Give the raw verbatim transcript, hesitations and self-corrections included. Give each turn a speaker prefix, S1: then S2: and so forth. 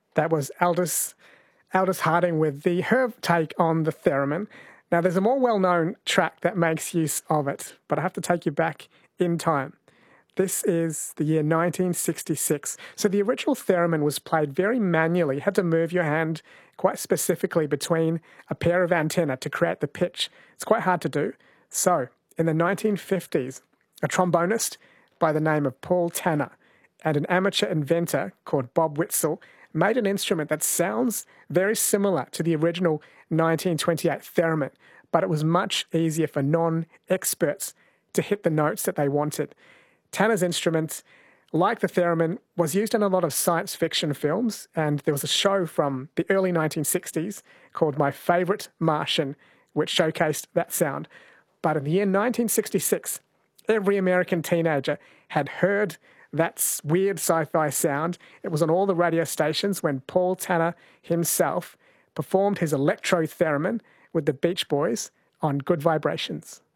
S1: That was Aldous, Aldous Harding with the her take on the theremin. Now, there's a more well-known track that makes use of it, but I have to take you back in time. This is the year nineteen sixty-six. So the original theremin was played very manually. You had to move your hand quite specifically between a pair of antennae to create the pitch. It's quite hard to do. So in the nineteen fifties, a trombonist by the name of Paul Tanner and an amateur inventor called Bob Witzel made an instrument that sounds very similar to the original nineteen twenty-eight theremin, but it was much easier for non-experts to hit the notes that they wanted. Tanner's instrument, like the theremin, was used in a lot of science fiction films, and there was a show from the early nineteen sixties called My Favorite Martian, which showcased that sound. But in the year nineteen sixty-six, every American teenager had heard that weird sci-fi sound. It was on all the radio stations when Paul Tanner himself performed his electro theremin with the Beach Boys on Good Vibrations.